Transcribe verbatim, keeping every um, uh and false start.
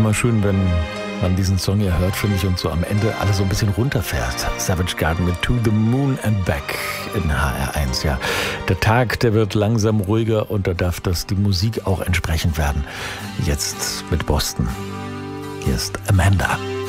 immer schön, wenn man diesen Song ja hört, finde ich, und so am Ende alles so ein bisschen runterfährt. Savage Garden mit To the Moon and Back in H R eins. Ja, der Tag, der wird langsam ruhiger und da darf das die Musik auch entsprechend werden. Jetzt mit Boston. Hier ist Amanda.